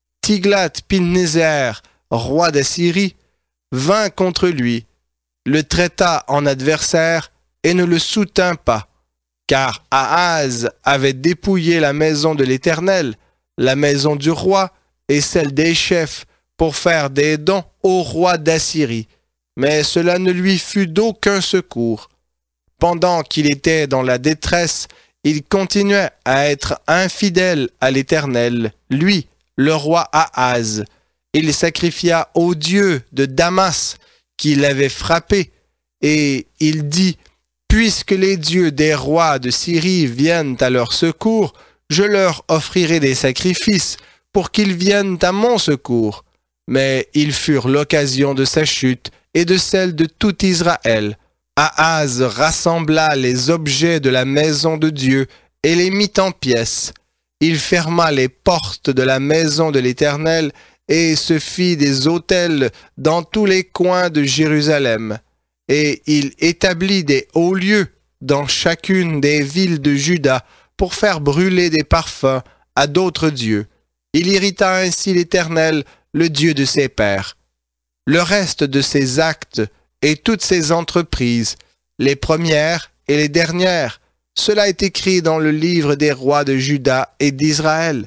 Tiglath-Pilnéser, roi d'Assyrie, vint contre lui, le traita en adversaire et ne le soutint pas, car Ahaz avait dépouillé la maison de l'Éternel, la maison du roi et celle des chefs, pour faire des dons au roi d'Assyrie, mais cela ne lui fut d'aucun secours. Pendant qu'il était dans la détresse, il continuait à être infidèle à l'Éternel, lui, le roi Ahaz. Il sacrifia au dieu de Damas, qui l'avait frappé, et il dit, « Puisque les dieux des rois de Syrie viennent à leur secours, je leur offrirai des sacrifices pour qu'ils viennent à mon secours. » Mais ils furent l'occasion de sa chute et de celle de tout Israël. Ahaz rassembla les objets de la maison de Dieu et les mit en pièces. Il ferma les portes de la maison de l'Éternel et se fit des autels dans tous les coins de Jérusalem. Et il établit des hauts lieux dans chacune des villes de Juda pour faire brûler des parfums à d'autres dieux. Il irrita ainsi l'Éternel, le Dieu de ses pères. Le reste de ses actes et toutes ses entreprises, les premières et les dernières, cela est écrit dans le livre des rois de Juda et d'Israël.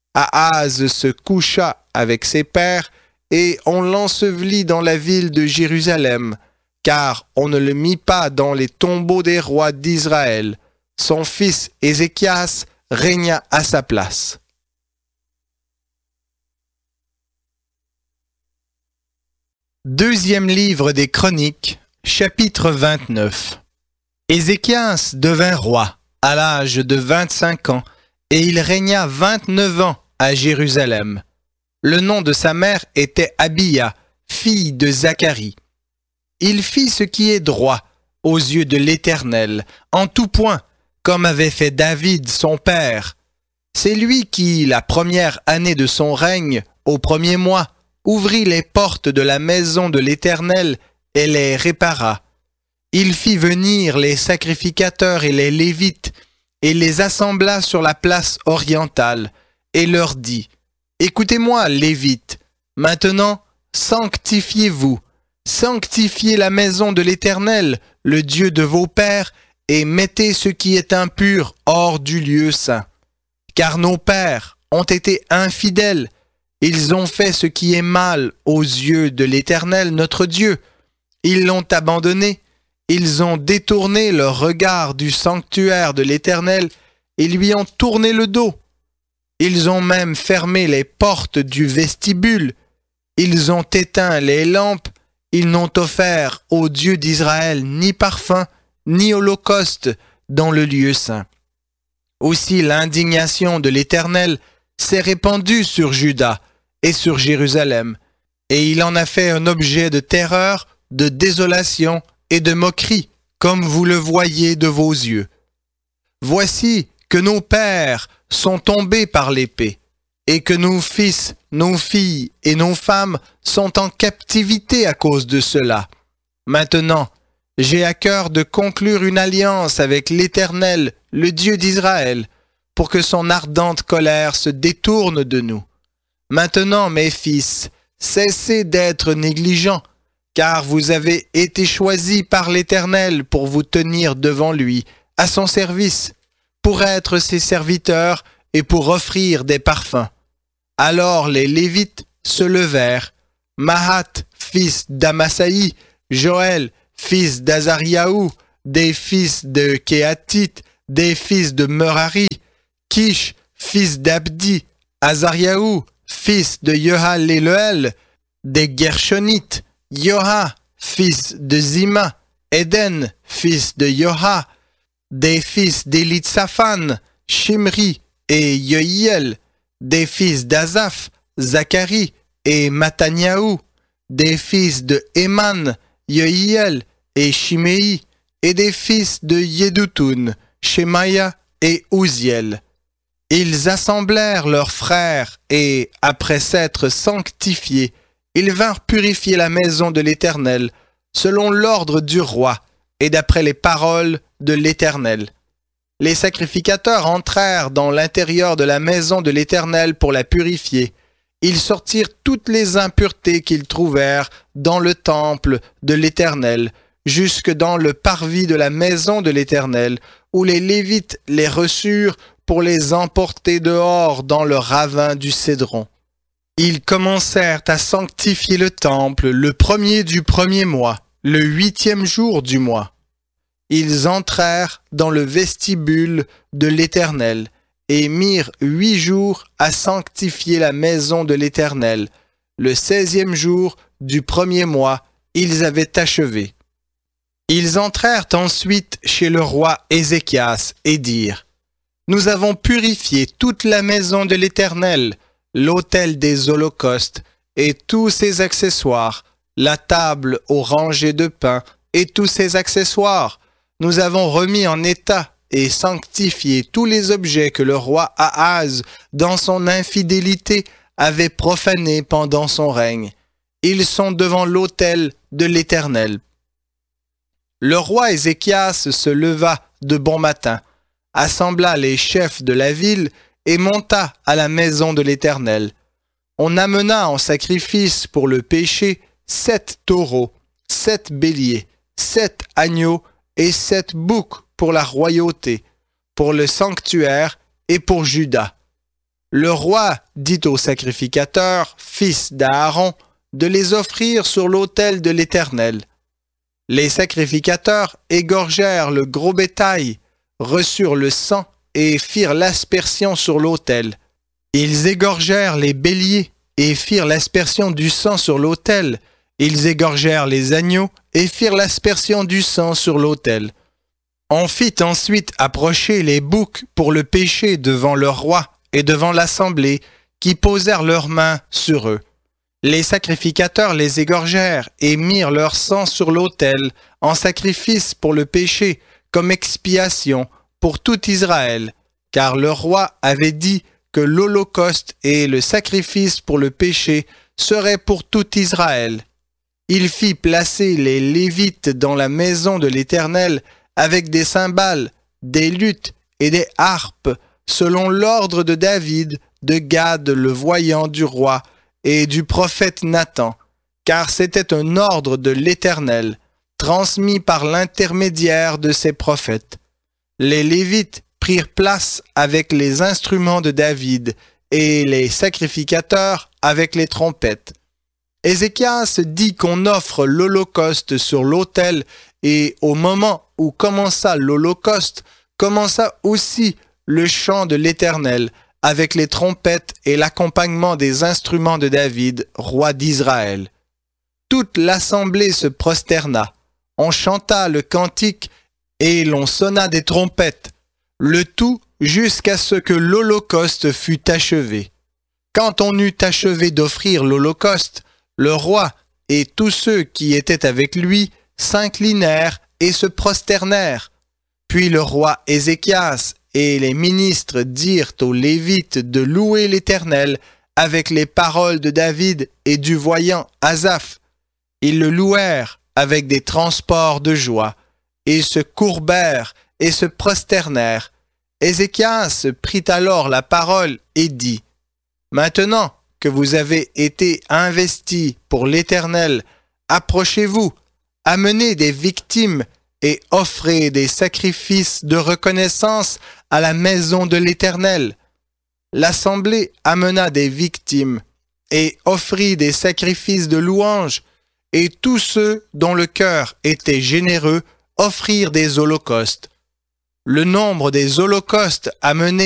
Ahaz se coucha avec ses pères et on l'ensevelit dans la ville de Jérusalem, car on ne le mit pas dans les tombeaux des rois d'Israël. Son fils Ézéchias régna à sa place. Deuxième livre des Chroniques, chapitre 29. Ézéchias devint roi à l'âge de 25 ans et il régna 29 ans à Jérusalem. Le nom de sa mère était Abiya, fille de Zacharie. Il fit ce qui est droit aux yeux de l'Éternel, en tout point, comme avait fait David son père. C'est lui qui, la première année de son règne, au premier mois, ouvrit les portes de la maison de l'Éternel et les répara. Il fit venir les sacrificateurs et les Lévites et les assembla sur la place orientale et leur dit, « Écoutez-moi, Lévites, maintenant sanctifiez-vous, sanctifiez la maison de l'Éternel, le Dieu de vos pères, et mettez ce qui est impur hors du lieu saint. Car nos pères ont été infidèles, ils ont fait ce qui est mal aux yeux de l'Éternel notre Dieu. Ils l'ont abandonné, ils ont détourné leur regard du sanctuaire de l'Éternel et lui ont tourné le dos. Ils ont même fermé les portes du vestibule. Ils ont éteint les lampes. Ils n'ont offert au Dieu d'Israël ni parfum, ni holocauste dans le lieu saint. Aussi l'indignation de l'Éternel s'est répandue sur Juda et sur Jérusalem, et il en a fait un objet de terreur, de désolation et de moquerie, comme vous le voyez de vos yeux. Voici que nos pères sont tombés par l'épée, et que nos fils, nos filles et nos femmes sont en captivité à cause de cela. Maintenant, j'ai à cœur de conclure une alliance avec l'Éternel, le Dieu d'Israël, pour que son ardente colère se détourne de nous. Maintenant, mes fils, cessez d'être négligents, car vous avez été choisis par l'Éternel pour vous tenir devant lui, à son service, pour être ses serviteurs et pour offrir des parfums. Alors les Lévites se levèrent. Mahat, fils d'Amasaï, Joël, fils d'Azariaou, des fils de Kéhatit, des fils de Merari, Kish, fils d'Abdi, Azariaou, fils de Yehaleleel, des Gershonites, Yoha, fils de Zima, Éden, fils de Yoha, des fils d'Élitsaphan, Shimri et Yohiel, des fils d'Azaph, Zacharie et Mathaniaou, des fils de Éman, Yohiel et Shimei, et des fils de Yédoutoun, Shemaïa et Ouziel. Ils assemblèrent leurs frères et, après s'être sanctifiés, ils vinrent purifier la maison de l'Éternel, selon l'ordre du roi et d'après les paroles de l'Éternel. Les sacrificateurs entrèrent dans l'intérieur de la maison de l'Éternel pour la purifier. Ils sortirent toutes les impuretés qu'ils trouvèrent dans le temple de l'Éternel, jusque dans le parvis de la maison de l'Éternel, où les Lévites les reçurent pour les emporter dehors dans le ravin du Cédron. Ils commencèrent à sanctifier le temple le 1er du 1er mois, le 8e jour du mois. Ils entrèrent dans le vestibule de l'Éternel et mirent 8 jours à sanctifier la maison de l'Éternel. Le 16e jour du 1er mois, ils avaient achevé. Ils entrèrent ensuite chez le roi Ézéchias et dirent : Nous avons purifié toute la maison de l'Éternel, l'autel des holocaustes et tous ses accessoires, la table aux rangées de pain et tous ses accessoires. Nous avons remis en état et sanctifié tous les objets que le roi Ahaz, dans son infidélité, avait profanés pendant son règne. Ils sont devant l'autel de l'Éternel. Le roi Ézéchias se leva de bon matin, assembla les chefs de la ville et monta à la maison de l'Éternel. On amena en sacrifice pour le péché 7 taureaux, 7 béliers, 7 agneaux et 7 boucs pour la royauté, pour le sanctuaire et pour Juda. Le roi dit aux sacrificateurs, fils d'Aaron, de les offrir sur l'autel de l'Éternel. Les sacrificateurs égorgèrent le gros bétail, reçurent le sang et firent l'aspersion sur l'autel. Ils égorgèrent les béliers et firent l'aspersion du sang sur l'autel. Ils égorgèrent les agneaux et firent l'aspersion du sang sur l'autel. On fit ensuite approcher les boucs pour le péché devant le roi et devant l'assemblée, qui posèrent leurs mains sur eux. Les sacrificateurs les égorgèrent et mirent leur sang sur l'autel en sacrifice pour le péché, comme expiation pour tout Israël, car le roi avait dit que l'holocauste et le sacrifice pour le péché seraient pour tout Israël. Il fit placer les Lévites dans la maison de l'Éternel avec des cymbales, des luths et des harpes, selon l'ordre de David, de Gad le voyant du roi, et du prophète Nathan, car c'était un ordre de l'Éternel, transmis par l'intermédiaire de ses prophètes. Les Lévites prirent place avec les instruments de David, et les sacrificateurs avec les trompettes. Ézéchias dit qu'on offre l'holocauste sur l'autel, et au moment où commença l'holocauste, commença aussi le chant de l'Éternel, avec les trompettes et l'accompagnement des instruments de David, roi d'Israël. Toute l'assemblée se prosterna, on chanta le cantique et l'on sonna des trompettes, le tout jusqu'à ce que l'holocauste fût achevé. Quand on eut achevé d'offrir l'holocauste, le roi et tous ceux qui étaient avec lui s'inclinèrent et se prosternèrent. Puis le roi Ézéchias et les ministres dirent aux Lévites de louer l'Éternel avec les paroles de David et du voyant Asaph. Ils le louèrent avec des transports de joie, et se courbèrent et se prosternèrent. Ézéchias prit alors la parole et dit : Maintenant que vous avez été investis pour l'Éternel, approchez-vous, amenez des victimes et offrez des sacrifices de reconnaissance à la maison de l'Éternel. L'assemblée amena des victimes, et offrit des sacrifices de louange, et tous ceux dont le cœur était généreux offrirent des holocaustes. Le nombre des holocaustes amenés